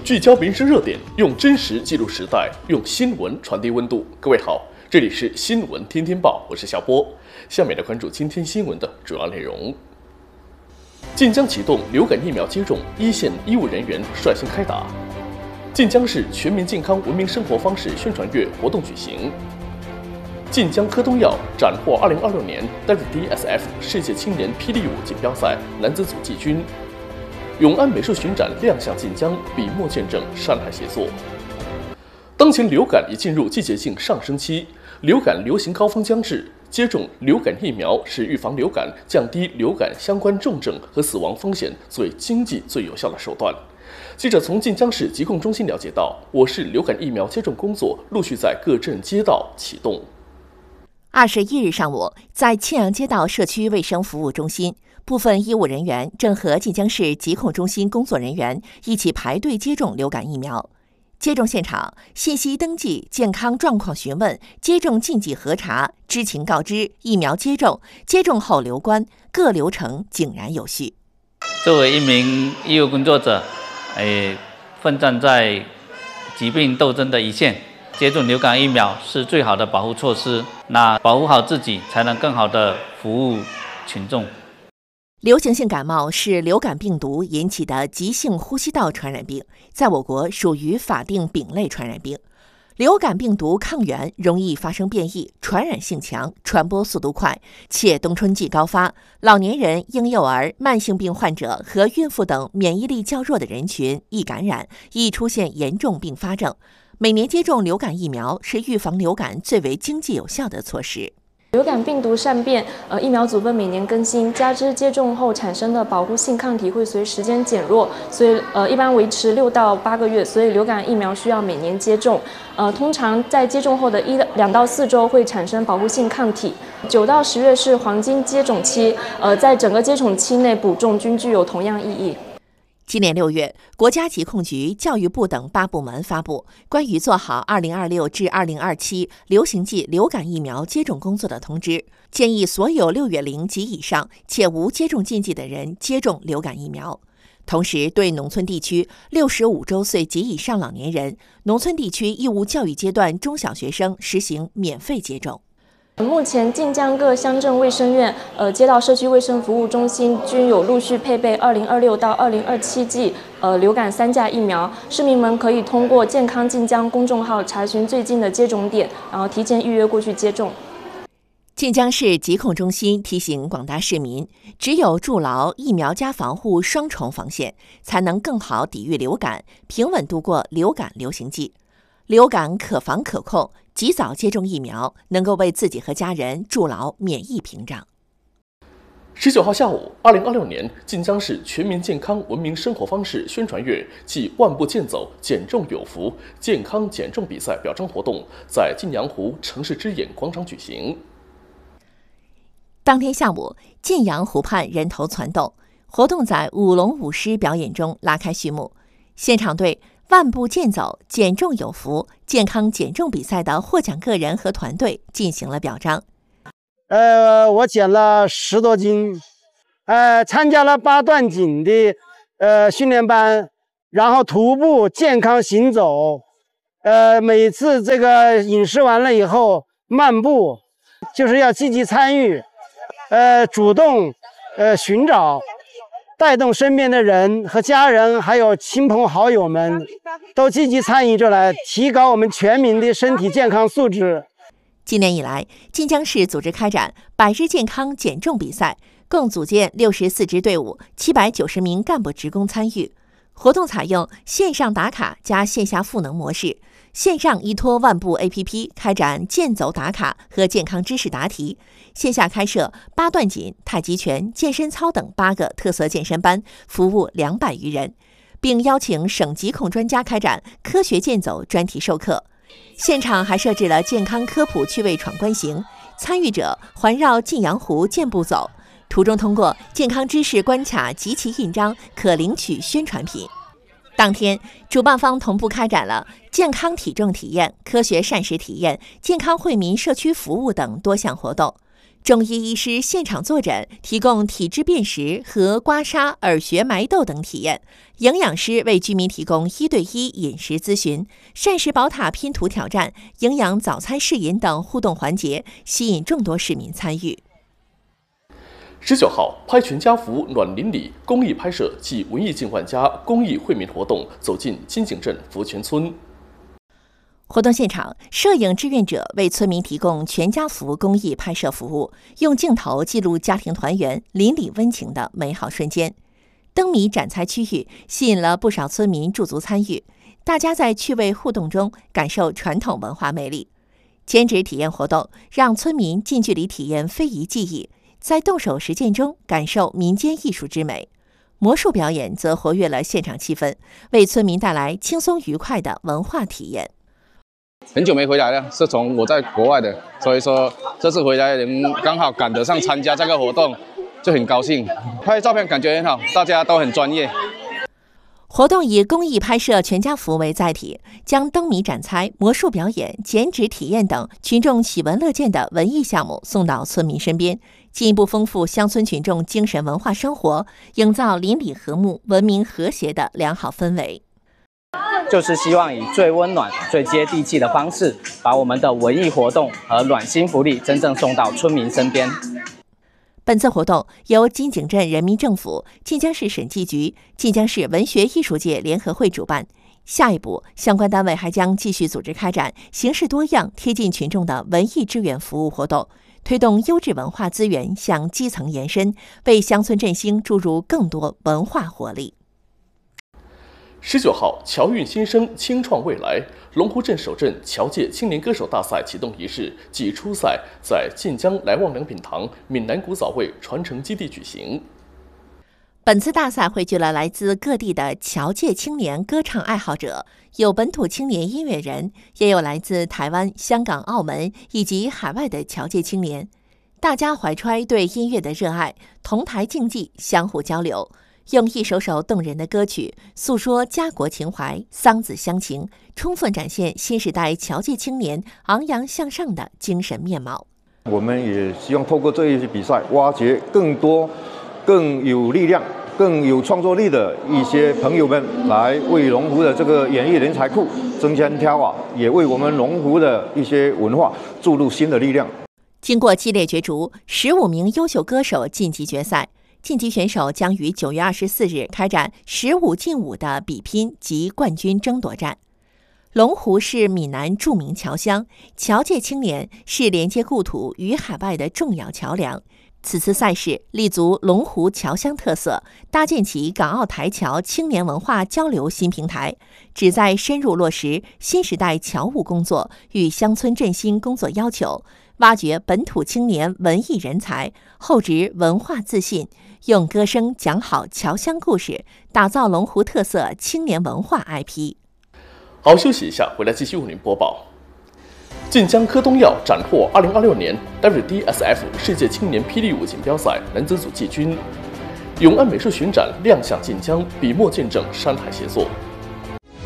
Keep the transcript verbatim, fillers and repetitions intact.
聚焦民生热点，用真实记录时代，用新闻传递温度。各位好，这里是新闻天天报，我是小波。下面来关注今天新闻的主要内容。晋江启动流感疫苗接种，一线医务人员率先开打。晋江市全民健康文明生活方式宣传月活动举行。晋江科东药斩获二零二六年 W D S F 世界青年霹雳舞锦标赛男子组季军。永安美术巡展亮相晋江，笔墨见证山海协作。当前流感已进入季节性上升期，流感流行高峰将至，接种流感疫苗是预防流感、降低流感相关重症和死亡风险最经济、最有效的手段。记者从晋江市疾控中心了解到，我市流感疫苗接种工作陆续在各镇街道启动。 二十一日上午，在庆阳街道社区卫生服务中心，部分医务人员正和晋江市疾控中心工作人员一起排队接种流感疫苗。接种现场，信息登记、健康状况询问、接种禁忌核查、知情告知、疫苗接种、接种后留观，各流程井然有序。 作为一名医务工作者，诶，奋战在疾病斗争的一线，接种流感疫苗是最好的保护措施。那保护好自己，才能更好的服务群众。 流行性感冒是流感病毒引起的急性呼吸道传染病，在我国属于法定丙类传染病。流感病毒抗原容易发生变异，传染性强，传播速度快，且冬春季高发，老年人、婴幼儿、慢性病患者和孕妇等免疫力较弱的人群易感染，易出现严重并发症。每年接种流感疫苗是预防流感最为经济有效的措施。 流感病毒善变，呃，疫苗组分每年更新，加之接种后产生的保护性抗体会随时间减弱，所以呃一般维持六到八个月，所以流感疫苗需要每年接种。呃，通常在接种后的一两到四周会产生保护性抗体，九到十月是黄金接种期，呃，在整个接种期内补种均具有同样意义。 今年六月，国家疾控局、教育部等八部门发布关于做好二零二六至二零二七流行季流感疫苗接种工作的通知，建议所有六月龄及以上且无接种禁忌的人接种流感疫苗。同时，对农村地区六十五周岁及以上老年人、农村地区义务教育阶段中小学生实行免费接种。 目前，晋江各乡镇卫生院、呃街道社区卫生服务中心均有陆续配备二零二六到二零二七季呃流感三价疫苗，市民们可以通过健康晋江公众号查询最近的接种点，然后提前预约过去接种。 晋江市疾控中心提醒广大市民，只有筑牢疫苗加防护双重防线，才能更好抵御流感，平稳度过流感流行季。流感可防可控，及早接种疫苗，能够为自己和家人筑牢免疫屏障。 十九号下午，二零二六年晋江市全民健康文明生活方式宣传月暨万步健走、减重有福健康减重比赛表彰活动在晋阳湖城市之眼广场举行。 当天下午，晋阳湖畔人头攒动，活动在舞龙舞狮表演中拉开序幕。现场对万步健走、减重有福健康减重比赛的获奖个人和团队进行了表彰。 呃，我减了十多斤，呃，参加了八段锦的呃训练班，然后徒步健康行走，呃，每次这个饮食完了以后漫步，就是要积极参与，呃，主动呃寻找。带动身边的人和家人，还有亲朋好友们，都积极参与着来，提高我们全民的身体健康素质。 今年以来，晋江市组织开展百日健康减重比赛，共组建六十四支队伍，七百九十名干部职工参与。活动采用线上打卡加线下赋能模式，线上依托万步 A P P 开展健走打卡和健康知识答题，线下开设八段锦、太极拳、健身操等八个特色健身班，服务两百余人，并邀请省疾控专家开展科学健走专题授课。现场还设置了健康科普趣味闯关行，参与者环绕晋阳湖健步走，途中通过健康知识关卡集齐印章，可领取宣传品。当天，主办方同步开展了健康体重体验、科学膳食体验、健康惠民社区服务等多项活动。 中医医师现场坐诊，提供体质辨识和刮痧、耳穴埋豆等体验；营养师为居民提供一对一饮食咨询；膳食宝塔拼图挑战、营养早餐试饮等互动环节，吸引众多市民参与。 十九号，拍全家福暖邻里公益拍摄暨文艺进万家公益惠民活动走进金井镇福全村。 活动现场，摄影志愿者为村民提供全家福公益拍摄服务，用镜头记录家庭团圆、邻里温情的美好瞬间。灯谜展猜区域吸引了不少村民驻足参与，大家在趣味互动中感受传统文化魅力。兼职体验活动让村民近距离体验非遗技艺，在动手实践中感受民间艺术之美。魔术表演则活跃了现场气氛，为村民带来轻松愉快的文化体验。 很久没回来了，是从我在国外的，所以说这次回来能刚好赶得上参加这个活动，就很高兴。拍照片感觉很好，大家都很专业。 活动以公益拍摄全家福为载体，将灯谜展猜、魔术表演、剪纸体验等群众喜闻乐见的文艺项目送到村民身边，进一步丰富乡村群众精神文化生活，营造邻里和睦、文明和谐的良好氛围。 就是希望以最温暖、最接地气的方式，把我们的文艺活动和暖心福利真正送到村民身边。 本次活动由金井镇人民政府、晋江市审计局、晋江市文学艺术界联合会主办。下一步，相关单位还将继续组织开展形式多样、贴近群众的文艺志愿服务活动，推动优质文化资源向基层延伸，为乡村振兴注入更多文化活力。 十九号，侨运新生，青创未来。龙湖镇首镇侨界青年歌手大赛启动仪式暨初赛在晋江来旺良品堂闽南古早味传承基地举行。 本次大赛汇聚了来自各地的侨界青年歌唱爱好者，有本土青年音乐人，也有来自台湾、香港、澳门以及海外的侨界青年。大家怀揣对音乐的热爱，同台竞技，相互交流。用一首首动人的歌曲诉说家国情怀、桑梓乡情，充分展现新时代侨界青年昂扬向上的精神面貌。 我们也希望透过这一次比赛，挖掘更多、更有力量、更有创作力的一些朋友们，来为龙湖的这个演艺人才库增添挑瓦，也为我们龙湖的一些文化注入新的力量。 经过激烈角逐，十五名优秀歌手晋级决赛。晋级选手将于九月二十四日开展十五进五的比拼及冠军争夺战。龙湖是闽南著名侨乡，侨界青年是连接故土与海外的重要桥梁。此次赛事立足龙湖侨乡特色，搭建起港澳台侨青年文化交流新平台，旨在深入落实新时代侨务工作与乡村振兴工作要求，挖掘本土青年文艺人才，厚植文化自信，用歌声讲好侨乡故事，打造龙湖特色青年文化 I P。 好，休息一下，回来继续为您播报。晋江科东药斩获二零二六年 W D S F 世界青年霹雳舞锦标赛男子组季军。永安美术巡展亮相晋江，笔墨见证山海协作。